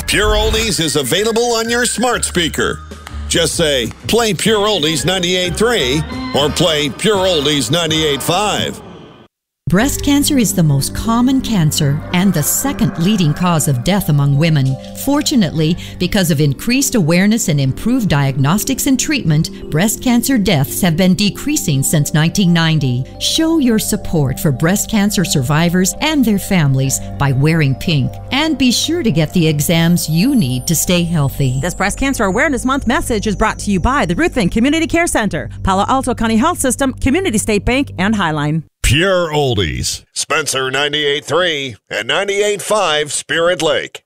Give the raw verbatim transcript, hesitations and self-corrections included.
Pure Oldies is available on your smart speaker. Just say, play Pure Oldies ninety-eight point three or play Pure Oldies ninety-eight point five. Breast cancer is the most common cancer and the second leading cause of death among women. Fortunately, because of increased awareness and improved diagnostics and treatment, breast cancer deaths have been decreasing since nineteen ninety. Show your support for breast cancer survivors and their families by wearing pink. And be sure to get the exams you need to stay healthy. This Breast Cancer Awareness Month message is brought to you by the Ruthven Community Care Center, Palo Alto County Health System, Community State Bank, and Highline. Pure Oldies. Spencer ninety-eight point three and ninety-eight point five Spirit Lake.